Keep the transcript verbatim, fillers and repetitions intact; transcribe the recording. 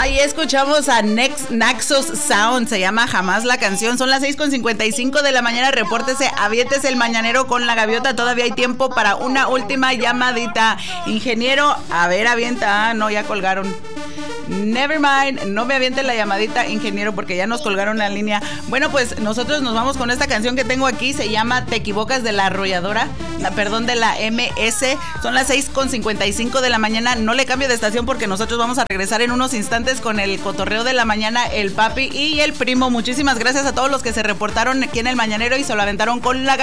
Ahí escuchamos a Nex, Naxos Sound, se llama Jamás la canción. Son las seis con cincuenta y cinco de la mañana. Repórtese, aviéntese el mañanero con la gaviota. Todavía hay tiempo para una última llamadita. Ingeniero, a ver, avienta. Ah, no, ya colgaron. Never mind, no me avienten la llamadita, ingeniero, porque ya nos colgaron la línea. Bueno, pues nosotros nos vamos con esta canción que tengo aquí. Se llama Te equivocas, de la arrolladora, la, perdón, de la M S. Son las seis con cincuenta y cinco de la mañana. No le cambio de estación porque nosotros vamos a regresar en unos instantes con el cotorreo de la mañana, el papi y el primo. Muchísimas gracias a todos los que se reportaron aquí en el mañanero y se lo aventaron con la